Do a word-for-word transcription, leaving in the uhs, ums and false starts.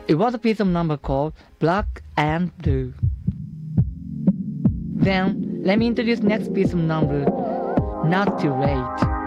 It was a piece of number called Black and Blue. Then let me introduce next piece of number, Not Too Late.